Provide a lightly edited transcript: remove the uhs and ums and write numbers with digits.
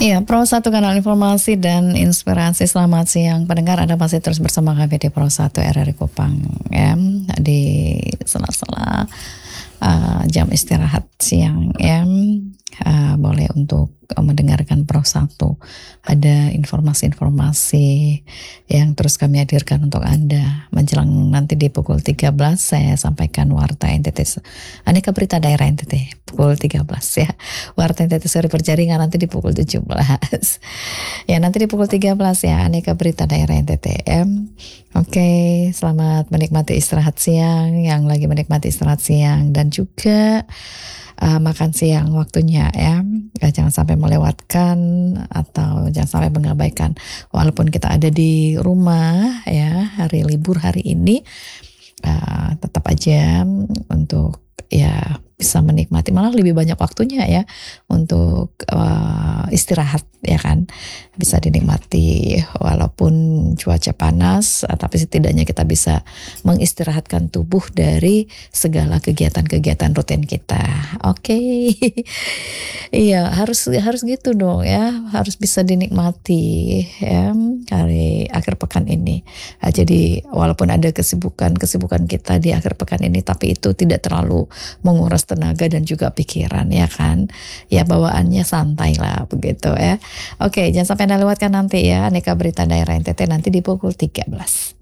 Iya, Pro 1 kanal informasi dan inspirasi. Selamat siang pendengar, Anda masih terus bersama kami di Pro 1 RRI Kupang ya, di sela-sela jam istirahat siang ya. Boleh untuk mendengarkan Pro 1. Ada informasi-informasi yang terus kami hadirkan untuk Anda. Menjelang nanti di pukul 13 saya sampaikan Warta NTT Aneka Berita Daerah NTT pukul 13 ya. Warta NTT Sore Berjaringan nanti di pukul 17. Ya, nanti di pukul 13 ya, Aneka Berita Daerah NTTM. Oke, selamat menikmati istirahat siang, yang lagi menikmati istirahat siang dan juga makan siang waktunya ya. Jangan sampai melewatkan atau jangan sampai mengabaikan. Walaupun kita ada di rumah ya, hari libur hari ini, tetap aja untuk ya bisa menikmati, malah lebih banyak waktunya ya untuk istirahat ya kan, bisa dinikmati walaupun cuaca panas, tapi setidaknya kita bisa mengistirahatkan tubuh dari segala kegiatan-kegiatan rutin kita. Oke. Iya, harus gitu dong ya, harus bisa dinikmati ya hari akhir pekan ini. Jadi walaupun ada kesibukan kita di akhir pekan ini, tapi itu tidak terlalu menguras tenaga dan juga pikiran ya kan. Ya bawaannya santai lah begitu ya. Oke, jangan sampai Anda lewatkan nanti ya Aneka Berita Daerah NTT nanti di pukul 13.